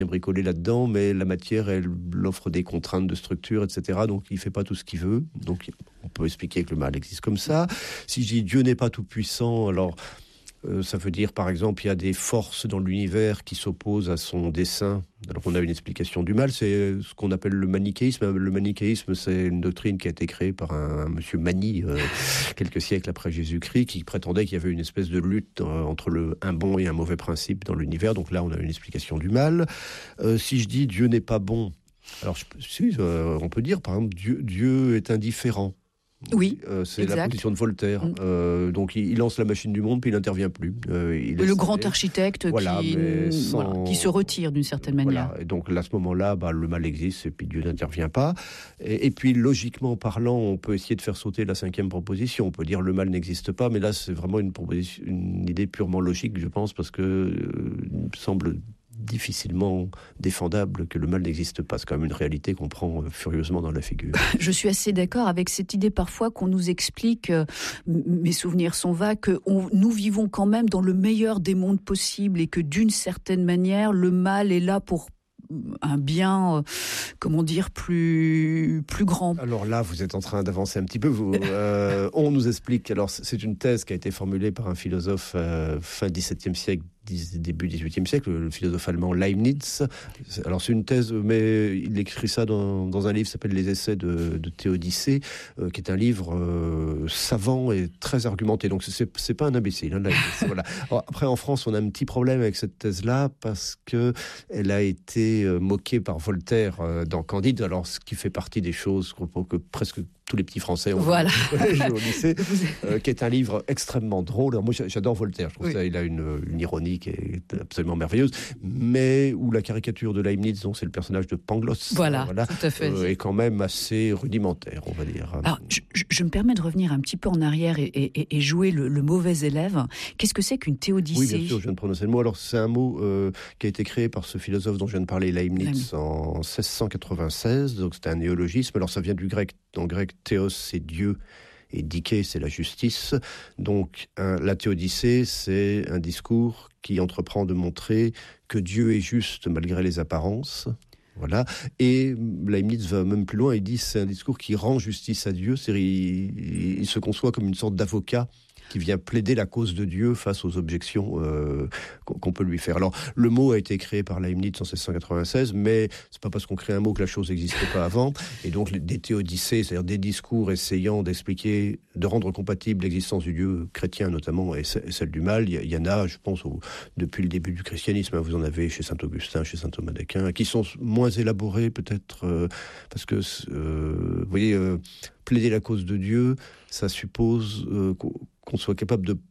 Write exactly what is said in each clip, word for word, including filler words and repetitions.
bricolé là-dedans, mais la matière, elle offre des contraintes de structure, et cetera. Donc, il ne fait pas tout ce qu'il veut. Donc, on peut expliquer que le mal existe comme ça. Si je dis Dieu n'est pas tout-puissant, alors... Euh, ça veut dire, par exemple, il y a des forces dans l'univers qui s'opposent à son dessein. Alors, on a une explication du mal, c'est ce qu'on appelle le manichéisme. Le manichéisme, c'est une doctrine qui a été créée par un, un monsieur Mani, euh, quelques siècles après Jésus-Christ, qui prétendait qu'il y avait une espèce de lutte euh, entre le, un bon et un mauvais principe dans l'univers. Donc là, on a une explication du mal. Euh, si je dis Dieu n'est pas bon, alors je, si, euh, on peut dire, par exemple, Dieu, Dieu est indifférent. Oui, euh, c'est exact. la position de Voltaire. Mm. Euh, donc il, il lance la machine du monde, puis il n'intervient plus. Euh, il le grand architecte voilà, qui, sans... voilà, qui se retire d'une certaine manière. Voilà. Et donc à ce moment-là, bah, le mal existe et puis Dieu n'intervient pas. Et, et puis logiquement parlant, on peut essayer de faire sauter la cinquième proposition. On peut dire le mal n'existe pas, mais là c'est vraiment une, proposition, une idée purement logique, je pense, parce que euh, il me semble difficilement défendable que le mal n'existe pas. C'est quand même une réalité qu'on prend furieusement dans la figure. Je suis assez d'accord avec cette idée parfois qu'on nous explique, euh, mes souvenirs sont vagues, que on, nous vivons quand même dans le meilleur des mondes possibles et que d'une certaine manière, le mal est là pour un bien, euh, comment dire, plus, plus grand. Alors là, vous êtes en train d'avancer un petit peu. Vous, euh, on nous explique, alors c'est une thèse qui a été formulée par un philosophe euh, fin dix-septième siècle, début dix-huitième siècle, le philosophe allemand Leibniz. Alors c'est une thèse, mais il écrit ça dans, dans un livre qui s'appelle Les Essais de, de Théodicée, euh, qui est un livre euh, savant et très argumenté. Donc c'est, c'est pas un imbécile. Hein, voilà. Alors, après, en France, on a un petit problème avec cette thèse-là parce que elle a été euh, moquée par Voltaire euh, dans Candide. Alors ce qui fait partie des choses que, que presque tous les petits Français ont voilà. au collège et au lycée, euh, qui est un livre extrêmement drôle. Alors moi, j'adore Voltaire. Je trouve oui. ça, il a une, une ironie qui est absolument merveilleuse, mais où la caricature de Leibniz, donc c'est le personnage de Pangloss, voilà, voilà tout à fait. Euh, est quand même assez rudimentaire, on va dire. Alors, je, je me permets de revenir un petit peu en arrière et, et, et jouer le, le mauvais élève. Qu'est-ce que c'est qu'une théodicée ? Oui, bien sûr, je viens de prononcer le mot. Alors, c'est un mot euh, qui a été créé par ce philosophe dont je viens de parler, Leibniz, en seize cent quatre-vingt-seize. Donc, c'était un néologisme. Alors, ça vient du grec. En grec, théos, c'est Dieu. Et dikē, c'est la justice. Donc, un, la théodicée, c'est un discours qui entreprend de montrer que Dieu est juste malgré les apparences. Voilà. Et Leibniz va même plus loin, il dit que c'est un discours qui rend justice à Dieu. C'est-à-dire, il, il se conçoit comme une sorte d'avocat qui vient plaider la cause de Dieu face aux objections euh, qu'on peut lui faire. Alors, le mot a été créé par Leibniz en seize cent quatre-vingt-seize, mais c'est pas parce qu'on crée un mot que la chose n'existait pas avant. Et donc, des théodicées, c'est-à-dire des discours essayant d'expliquer, de rendre compatible l'existence du Dieu chrétien notamment et celle du mal, il y en a, je pense, au, depuis le début du christianisme. Vous en avez chez Saint-Augustin, chez Saint-Thomas d'Aquin, qui sont moins élaborés peut-être, euh, parce que, euh, vous voyez, euh, plaider la cause de Dieu, ça suppose euh, qu'on soit capable de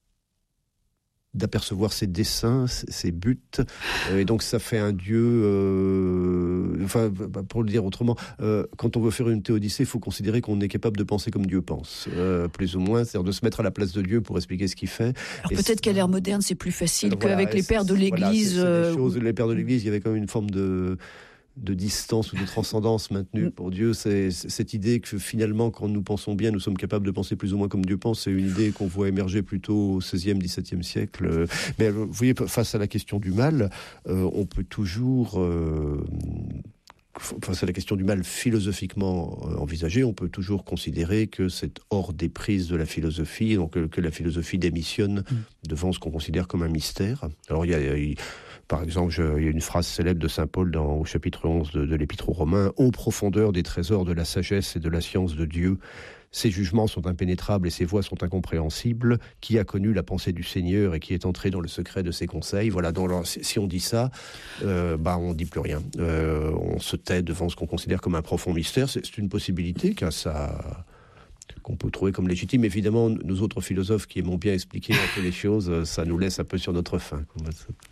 d'apercevoir ses desseins, ses buts, et donc ça fait un Dieu, euh, enfin, pour le dire autrement, euh, quand on veut faire une théodicée, il faut considérer qu'on est capable de penser comme Dieu pense, euh, plus ou moins, c'est-à-dire de se mettre à la place de Dieu pour expliquer ce qu'il fait. Alors et peut-être qu'à l'ère moderne, c'est plus facile alors, qu'avec voilà, les pères de l'Église. Voilà, c'est, c'est choses, les pères de l'Église, il y avait quand même une forme de... de distance ou de transcendance maintenue pour Dieu. C'est, c'est cette idée que finalement, quand nous pensons bien, nous sommes capables de penser plus ou moins comme Dieu pense. C'est une idée qu'on voit émerger plutôt au seizième, dix-septième siècle. Mais vous voyez, face à la question du mal, euh, on peut toujours... Euh, face à la question du mal philosophiquement euh, envisagée, on peut toujours considérer que c'est hors des prises de la philosophie, donc euh, que la philosophie démissionne mmh. devant ce qu'on considère comme un mystère. Alors il y a... Il, Par exemple, je, il y a une phrase célèbre de saint Paul dans, au chapitre onze de, de l'Épître aux Romains. « Ô profondeur des trésors de la sagesse et de la science de Dieu, ses jugements sont impénétrables et ses voies sont incompréhensibles. Qui a connu la pensée du Seigneur et qui est entré dans le secret de ses conseils ?» Voilà, donc, si on dit ça, euh, bah, on ne dit plus rien. Euh, on se tait devant ce qu'on considère comme un profond mystère. C'est, c'est une possibilité qu'à ça... qu'on peut trouver comme légitime. Évidemment, nous autres philosophes qui aimons bien expliquer un peu les choses, ça nous laisse un peu sur notre faim.